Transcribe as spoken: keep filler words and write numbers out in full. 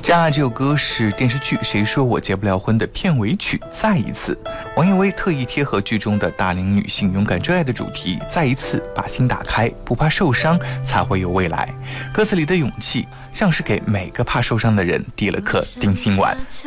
接下来这首歌是电视剧《谁说我结不了婚》的片尾曲。再一次，王彦威特意贴合剧中的大龄女性勇敢追爱的主题，再一次把心打开，不怕受伤才会有未来。歌词里的勇气像是给每个怕受伤的人递了颗定心丸。